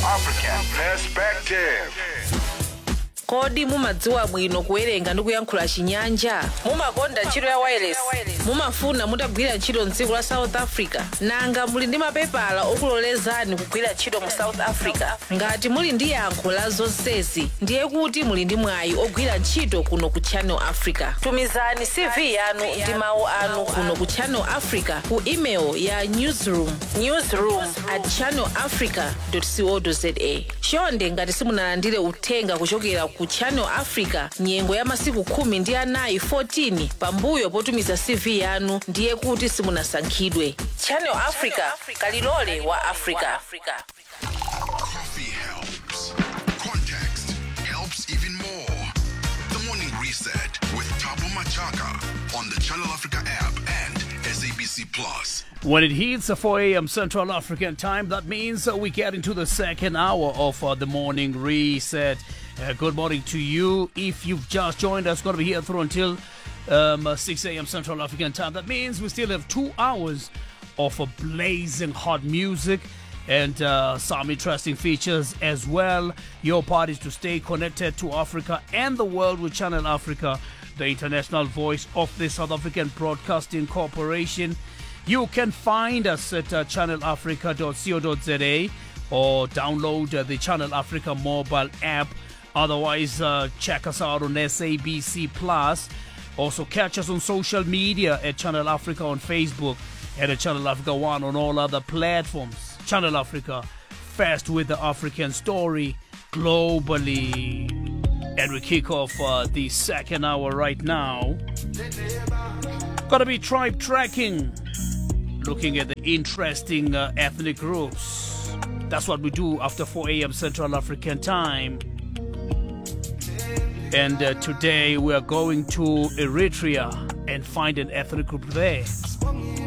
African perspective. Kodi mumadziwa bwino kuwerenga ndi kuyankhula Chinyanja? Mumakonda ntchito ya wireless? Mumafuna mutagwira ntchito m'dziko la South Africa? Nanga muli ndi mapepala okulolezani kugwira ntchito mu South Africa? Ngati muli ndi yankho la zonsezi, ndiye kuti muli ndi mwayi ogwira ntchito kuno ku Channel Africa. Tumizani CV yanu ndi mawu anu kuno ku Channel Africa ku email ya newsroom@channelafrica.co.za. Chonde ngati simunalandire uthenga kuchokera ku Channel Africa nyengo ya masiku 14 pambuyo potumiza CV yanu, ndiye kuti simunasankhidwe. Channel Africa, kalilole wa Africa. Coffee helps. Context helps even more. The Morning Reset with Thabo Machaka on the Channel Africa app and SABC Plus. When it hits 4 a.m. Central African time, that means we get into the second hour of the Morning Reset. Good morning to you. If you've just joined us, going to be here through until 6 a.m. Central African time. That means we still have 2 hours of blazing hot music and some interesting features as well. Your part is to stay connected to Africa and the world with Channel Africa, the international voice of the South African Broadcasting Corporation. You can find us at channelafrica.co.za or download the Channel Africa mobile app. Otherwise, check us out on SABC Plus. Also, catch us on social media at Channel Africa on Facebook and at Channel Africa One on all other platforms. Channel Africa, fast with the African story globally. And we kick off the second hour right now. Gonna be tribe tracking, looking at the interesting ethnic groups. That's what we do after 4 a.m. Central African time. And today we are going to Eritrea and find an ethnic group there.